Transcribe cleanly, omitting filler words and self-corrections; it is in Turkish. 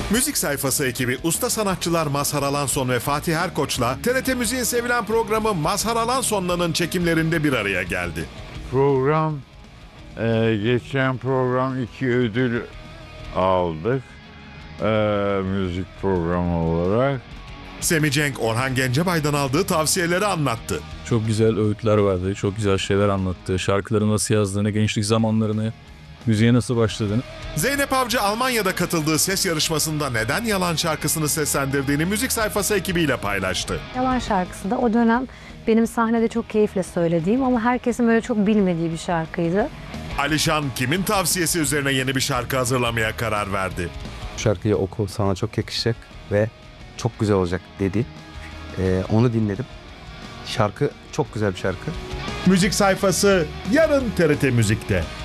Müzik sayfası ekibi usta sanatçılar Mazhar Alanson ve Fatih Erkoç'la TRT Müziğin sevilen programı Mazhar Alanson'la'nın çekimlerinde bir araya geldi. Program, geçen program 2 ödül aldık müzik programı olarak. Semih Cenk, Orhan Gencebay'dan aldığı tavsiyeleri anlattı. Çok güzel öğütler vardı, çok güzel şeyler anlattı. Şarkıları nasıl yazdığını, gençlik zamanlarını, müziğe nasıl başladığını. Zeynep Avcı Almanya'da katıldığı ses yarışmasında neden Yalan şarkısını seslendirdiğini müzik sayfası ekibiyle paylaştı. Yalan şarkısı da o dönem benim sahnede çok keyifle söylediğim ama herkesin böyle çok bilmediği bir şarkıydı. Alişan kimin tavsiyesi üzerine yeni bir şarkı hazırlamaya karar verdi? Şarkıyı oku, sana çok yakışacak ve çok güzel olacak dedi. Onu dinledim. Şarkı çok güzel bir şarkı. Müzik sayfası yarın TRT Müzik'te.